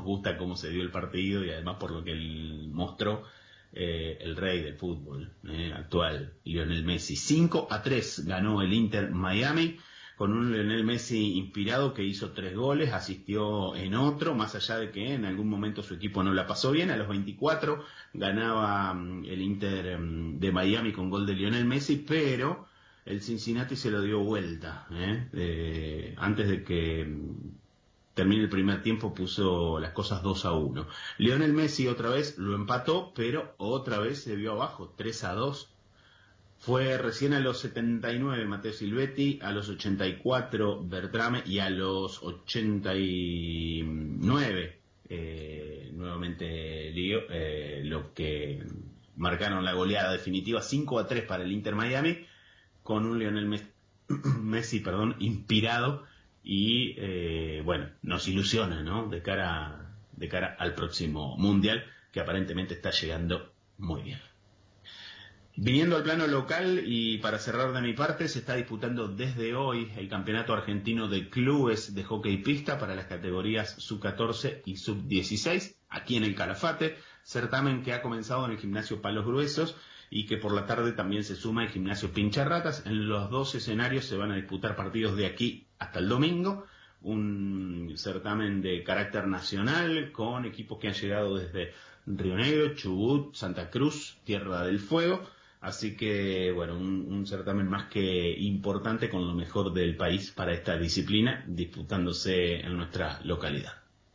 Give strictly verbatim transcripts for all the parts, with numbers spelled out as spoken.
gusta cómo se dio el partido y además por lo que él mostró eh, el rey del fútbol eh, actual, Lionel Messi. cinco a tres ganó el Inter Miami, con un Lionel Messi inspirado que hizo tres goles, asistió en otro, más allá de que en algún momento su equipo no la pasó bien. A los veinticuatro ganaba um, el Inter um, de Miami con gol de Lionel Messi, pero el Cincinnati se lo dio vuelta. ¿eh? Eh, antes de que um, termine el primer tiempo puso las cosas dos a uno. Lionel Messi otra vez lo empató, pero otra vez se vio abajo, tres a dos. Fue recién a los setenta y nueve Matteo Silvetti, a los ochenta y cuatro Bertrame y a los ochenta y nueve eh, nuevamente Lío, eh, lo que marcaron la goleada definitiva cinco a tres para el Inter Miami, con un Lionel Messi, Messi perdón, inspirado y eh, bueno, nos ilusiona, ¿no? De cara, de cara al próximo Mundial, que aparentemente está llegando muy bien. Viniendo al plano local y para cerrar de mi parte, se está disputando desde hoy el Campeonato Argentino de Clubes de Hockey Pista para las categorías sub catorce y sub dieciséis, aquí en el Calafate, certamen que ha comenzado en el gimnasio Palos Gruesos y que por la tarde también se suma el gimnasio Pincharratas. En los dos escenarios se van a disputar partidos de aquí hasta el domingo, un certamen de carácter nacional con equipos que han llegado desde Río Negro, Chubut, Santa Cruz, Tierra del Fuego. Así que, bueno, un, un certamen más que importante con lo mejor del país para esta disciplina, disputándose en nuestra localidad.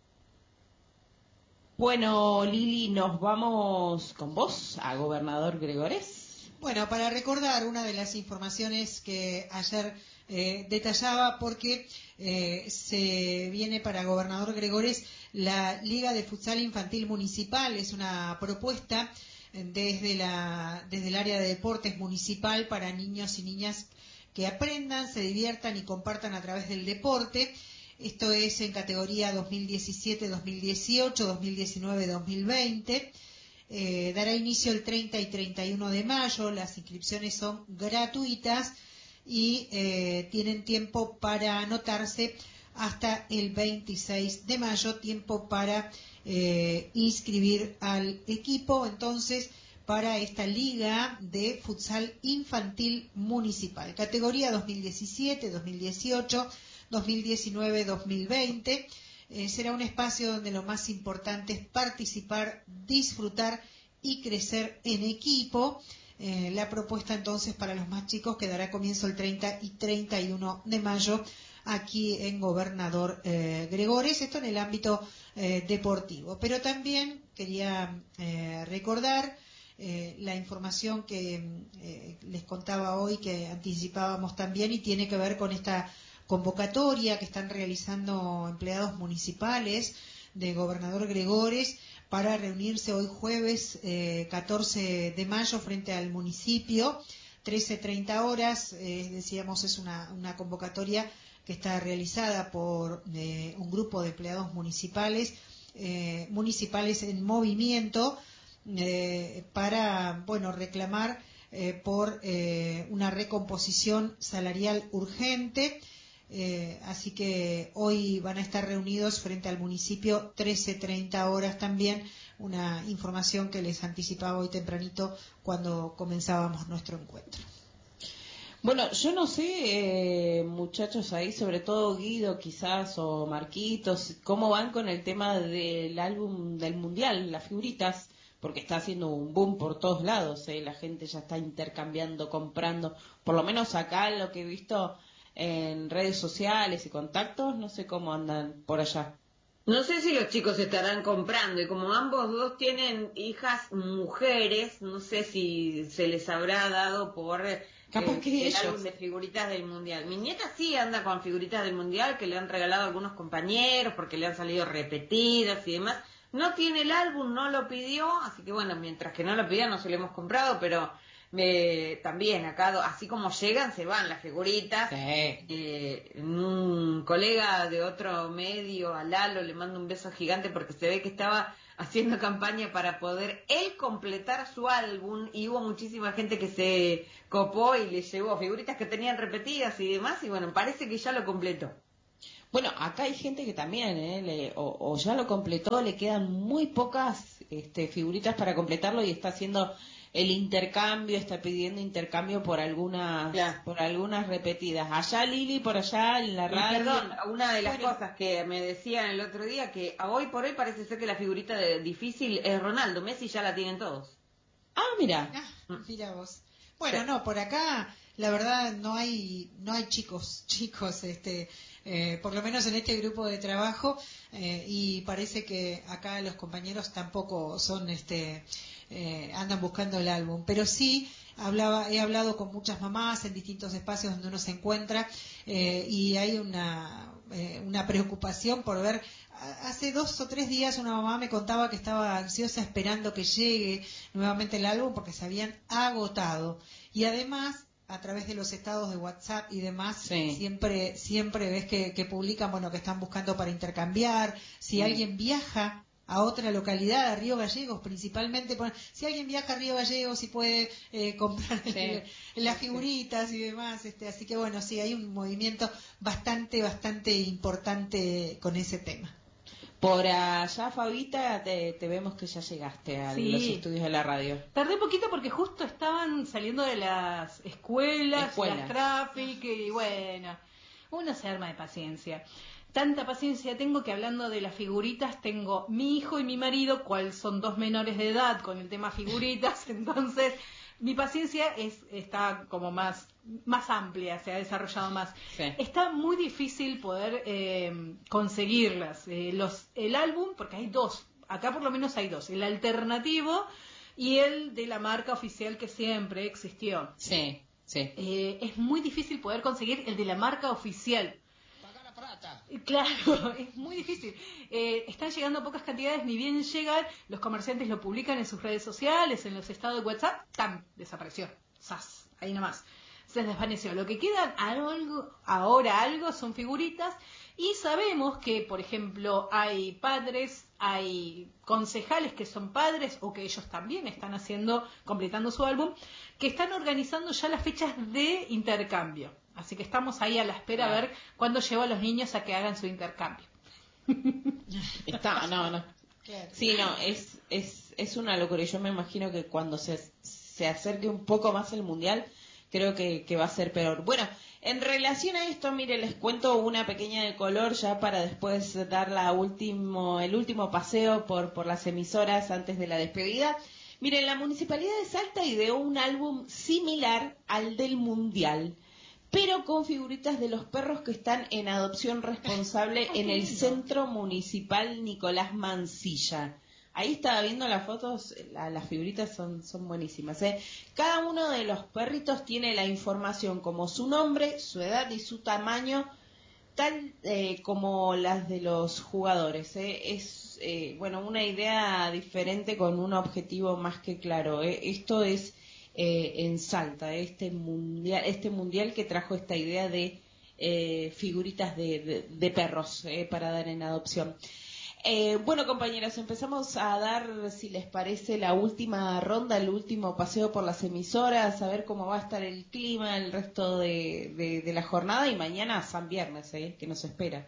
Bueno, Lili, nos vamos con vos a Gobernador Gregores. Bueno, para recordar una de las informaciones que ayer eh, detallaba, porque eh, se viene para Gobernador Gregores la Liga de Futsal Infantil Municipal. Es una propuesta desde la desde el área de deportes municipal para niños y niñas que aprendan, se diviertan y compartan a través del deporte. Esto es en categoría dos mil diecisiete dos mil dieciocho, dos mil diecinueve dos mil veinte. Eh, dará inicio el treinta y treinta y uno de mayo. Las inscripciones son gratuitas y eh, tienen tiempo para anotarse hasta el veintiséis de mayo, tiempo para Eh, inscribir al equipo entonces para esta liga de futsal infantil municipal, categoría dos mil diecisiete dos mil dieciocho, dos mil diecinueve dos mil veinte. Eh, será un espacio donde lo más importante es participar, disfrutar y crecer en equipo. Eh, la propuesta entonces para los más chicos que dará comienzo el treinta y treinta y uno de mayo aquí en Gobernador eh, Gregores, esto en el ámbito eh, deportivo. Pero también quería eh, recordar eh, la información que eh, les contaba hoy, que anticipábamos también, y tiene que ver con esta convocatoria que están realizando empleados municipales de Gobernador Gregores para reunirse hoy jueves eh, catorce de mayo frente al municipio, trece treinta horas. Eh, decíamos, es una, una convocatoria que está realizada por eh, un grupo de empleados municipales, eh, municipales en movimiento, eh, para, bueno, reclamar eh, por eh, una recomposición salarial urgente. Eh, así que hoy van a estar reunidos frente al municipio, trece treinta horas también, una información que les anticipaba hoy tempranito cuando comenzábamos nuestro encuentro. Bueno, yo no sé, eh, muchachos ahí, sobre todo Guido quizás o Marquitos, cómo van con el tema del álbum del Mundial, las figuritas, porque está haciendo un boom por todos lados, eh, la gente ya está intercambiando, comprando, por lo menos acá lo que he visto en redes sociales y contactos, no sé cómo andan por allá. No sé si los chicos estarán comprando, y como ambos dos tienen hijas mujeres, no sé si se les habrá dado por eh, Capaz que el ellos. álbum de figuritas del Mundial. Mi nieta sí anda con figuritas del Mundial que le han regalado algunos compañeros porque le han salido repetidas y demás. No tiene el álbum, no lo pidió, así que bueno, mientras que no lo pida no se lo hemos comprado, pero me, también acá, así como llegan, se van las figuritas. Sí. Eh, un colega de otro medio, a Lalo, le mando un beso gigante porque se ve que estaba haciendo campaña para poder él completar su álbum, y hubo muchísima gente que se copó y le llevó figuritas que tenían repetidas y demás, y bueno, parece que ya lo completó. Bueno, acá hay gente que también, ¿eh? Le- o, o ya lo completó, le quedan muy pocas este, figuritas para completarlo y está haciendo el intercambio, está pidiendo intercambio por algunas, Claro. por algunas repetidas. Allá Lili, por allá en la Y radio. perdón, una de las Bueno. cosas que me decían el otro día, que a hoy por hoy parece ser que la figurita de difícil es Ronaldo. Messi ya la tienen todos. Ah, mira. Ah, mira vos. Bueno, Sí. no, por acá la verdad no hay no hay chicos, chicos, este, eh, por lo menos en este grupo de trabajo eh, y parece que acá los compañeros tampoco son, este, eh, andan buscando el álbum, pero sí hablaba, he hablado con muchas mamás en distintos espacios donde uno se encuentra eh, y hay una eh, una preocupación por ver. Hace dos o tres días una mamá me contaba que estaba ansiosa esperando que llegue nuevamente el álbum porque se habían agotado. Y además, a través de los estados de WhatsApp y demás, Sí. siempre siempre ves que, que publican, bueno, que están buscando para intercambiar. Si Mm. alguien viaja a otra localidad, a Río Gallegos principalmente, ponen, si alguien viaja a Río Gallegos y puede eh, comprar Sí. el- las figuritas y demás, este, así que bueno, sí, hay un movimiento bastante, bastante importante con ese tema. Por allá, Fabita, te, te vemos que ya llegaste a Sí. los estudios de la radio. Tardé poquito porque justo estaban saliendo de las escuelas, Escuelas. las traffic y bueno, uno se arma de paciencia. Tanta paciencia tengo que hablando de las figuritas, tengo mi hijo y mi marido, cual son dos menores de edad con el tema figuritas, entonces mi paciencia es está como más más amplia, se ha desarrollado más. Sí. Está muy difícil poder eh, conseguirlas. Eh, los el álbum, porque hay dos, acá por lo menos hay dos, el alternativo y el de la marca oficial que siempre existió. Sí, sí. Eh, es muy difícil poder conseguir el de la marca oficial. Claro, es muy difícil. Eh, están llegando pocas cantidades, ni bien llegan, los comerciantes lo publican en sus redes sociales, en los estados de WhatsApp, ¡tam! Desapareció. ¡Zas! Ahí nomás. Se desvaneció. Lo que quedan algo, ahora algo son figuritas y sabemos que, por ejemplo, hay padres, hay concejales que son padres o que ellos también están haciendo, completando su álbum, que están organizando ya las fechas de intercambio. Así que estamos ahí a la espera a ver cuándo llevo a los niños a que hagan su intercambio. Está, no, no. Claro. Sí, no, es, es, es una locura. Y yo me imagino que cuando se, se acerque un poco más el mundial, creo que, que va a ser peor. Bueno, en relación a esto, mire, les cuento una pequeña de color ya para después dar la último, el último paseo por, por las emisoras antes de la despedida. Miren, la Municipalidad de Salta ideó un álbum similar al del mundial, pero con figuritas de los perros que están en adopción responsable en el Centro Municipal Nicolás Mansilla. Ahí estaba viendo las fotos, la- las figuritas son, son buenísimas, ¿eh? Cada uno de los perritos tiene la información como su nombre, su edad y su tamaño, tal eh, como las de los jugadores, ¿eh? Es, eh, bueno, una idea diferente con un objetivo más que claro, ¿eh? Esto es eh, en Salta, este mundial, este mundial que trajo esta idea de eh, figuritas de, de, de perros eh, para dar en adopción. Eh, bueno, compañeras, empezamos a dar, si les parece, la última ronda, el último paseo por las emisoras, a ver cómo va a estar el clima el resto de, de, de la jornada y mañana San Viernes, ¿eh? Que nos espera.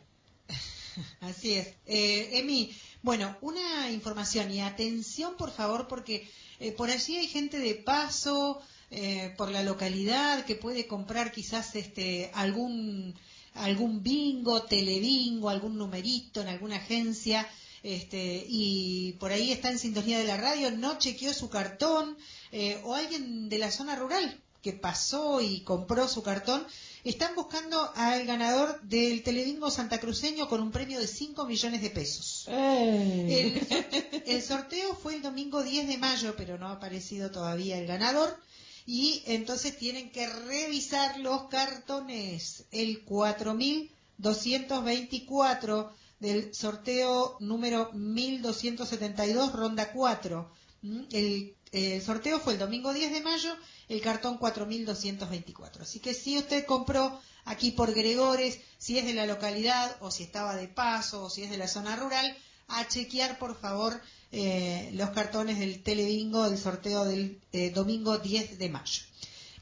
Así es. Eh, Emi, bueno, una información y atención por favor porque eh, por allí hay gente de paso eh, por la localidad que puede comprar quizás este algún algún bingo, telebingo, algún numerito en alguna agencia este y por ahí está en sintonía de la radio, no chequeó su cartón eh, o alguien de la zona rural que pasó y compró su cartón. Están buscando al ganador del Telebingo santacruceño con un premio de cinco millones de pesos. Eh. El, el sorteo fue el domingo diez de mayo, pero no ha aparecido todavía el ganador. Y entonces tienen que revisar los cartones. El cuatro mil doscientos veinticuatro del sorteo número mil doscientos setenta y dos, ronda cuatro. El, el sorteo fue el domingo diez de mayo, el cartón cuatro mil doscientos veinticuatro. Así que si usted compró aquí por Gregores, si es de la localidad o si estaba de paso o si es de la zona rural, a chequear por favor eh, los cartones del Telebingo del sorteo del eh, domingo diez de mayo.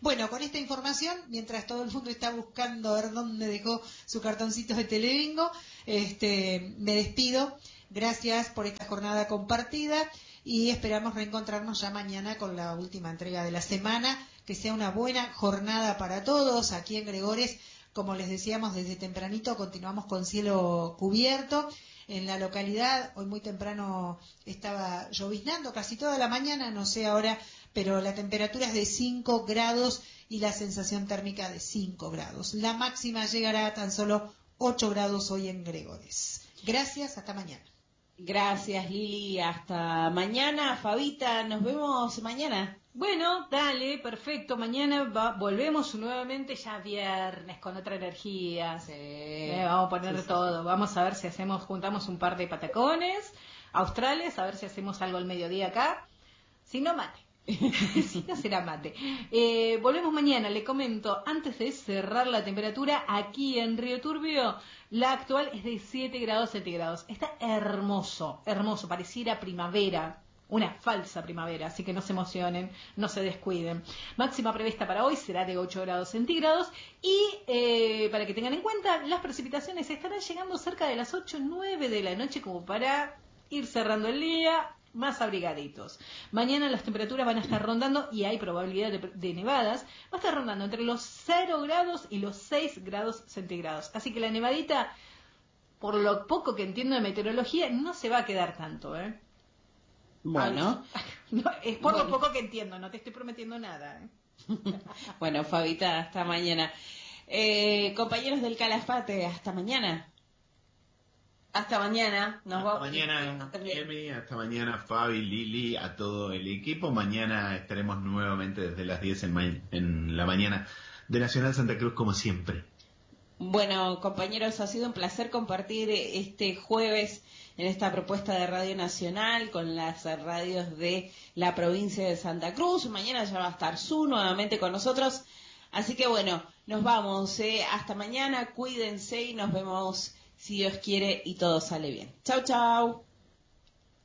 Bueno, con esta información, mientras todo el mundo está buscando a ver dónde dejó su cartoncito de Telebingo, este, me despido. Gracias por esta jornada compartida y esperamos reencontrarnos ya mañana con la última entrega de la semana. Que sea una buena jornada para todos. Aquí en Gregores, como les decíamos desde tempranito, continuamos con cielo cubierto. En la localidad, hoy muy temprano estaba lloviznando casi toda la mañana, no sé ahora, pero la temperatura es de cinco grados y la sensación térmica de cinco grados. La máxima llegará a tan solo ocho grados hoy en Gregores. Gracias, hasta mañana. Gracias, Lili, hasta mañana. Fabita, nos vemos mañana. Bueno, dale, perfecto. Mañana va, volvemos nuevamente ya viernes con otra energía. Sí. Eh, vamos a poner Sí, sí, todo. sí. Vamos a ver si hacemos, juntamos un par de patacones australes, a ver si hacemos algo al mediodía acá. Si no, mate. Si no, será mate. Eh, volvemos mañana, le comento, antes de cerrar la temperatura, aquí en Río Turbio, la actual es de siete grados centígrados. Está hermoso, hermoso, pareciera primavera. Una falsa primavera, así que no se emocionen, no se descuiden. Máxima prevista para hoy será de ocho grados centígrados y eh, para que tengan en cuenta, las precipitaciones estarán llegando cerca de las ocho o nueve de la noche como para ir cerrando el día más abrigaditos. Mañana las temperaturas van a estar rondando y hay probabilidad de, de nevadas, va a estar rondando entre los cero grados y los seis grados centígrados. Así que la nevadita, por lo poco que entiendo de meteorología, no se va a quedar tanto, ¿eh? Bueno. No, es por Bueno. lo poco que entiendo, no te estoy prometiendo nada. ¿eh? Bueno, Fabita, hasta mañana. Eh, compañeros del Calafate, hasta mañana. Hasta mañana. Nos Hasta vamos. mañana, Hasta bien. Emi, hasta mañana, Fabi, Lili, a todo el equipo. Mañana estaremos nuevamente desde las diez en, ma- en la mañana de Nacional Santa Cruz, como siempre. Bueno, compañeros, ha sido un placer compartir este jueves en esta propuesta de Radio Nacional con las radios de la provincia de Santa Cruz. Mañana ya va a estar Su nuevamente con nosotros. Así que bueno, nos vamos. ¿eh? Hasta mañana, cuídense y nos vemos si Dios quiere y todo sale bien. Chau, chau.